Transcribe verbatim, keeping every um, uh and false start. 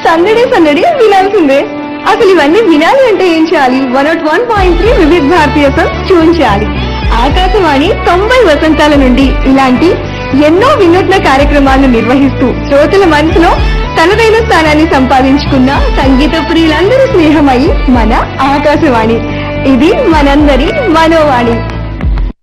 సందడి సందడి వినాల్సిందే. అసలు ఇవన్నీ వినాలి అంటే ఏం చేయాలి? One not one point three వివిధ భారతీయ ట్యూన్ చేయాలి. ఆకాశవాణి తొంభై వసంతాల నుండి ఇలాంటి ఎన్నో వినూత్న కార్యక్రమాలను నిర్వహిస్తూ శ్రోతల మనసులో తనదైన స్థానాన్ని సంపాదించుకున్న సంగీత ప్రియులందరూ స్నేహమై మన ఆకాశవాణి. ఇది మనందరి మనోవాణి.